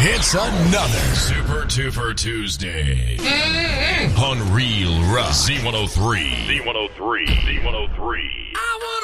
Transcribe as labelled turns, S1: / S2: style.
S1: It's another Super Tufer Tuesday on Real Rock Z103.
S2: Z103. Z103.
S3: I wanna